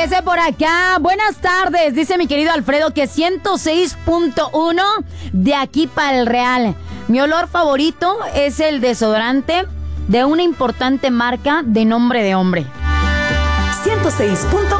Dice por acá, buenas tardes, dice mi querido Alfredo que 106.1 de aquí para el Real. Mi olor favorito es el desodorante de una importante marca de nombre de hombre. 106.1